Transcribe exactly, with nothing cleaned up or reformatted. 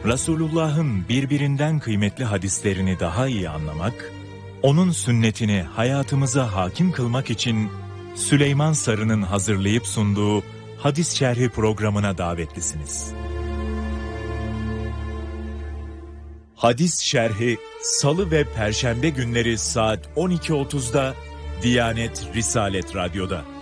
Resulullah'ın birbirinden kıymetli hadislerini daha iyi anlamak, onun sünnetini hayatımıza hakim kılmak için Süleyman Sarı'nın hazırlayıp sunduğu Hadis Şerhi programına davetlisiniz. Hadis Şerhi Salı ve Perşembe günleri saat on iki otuzda Diyanet Risalet Radyo'da.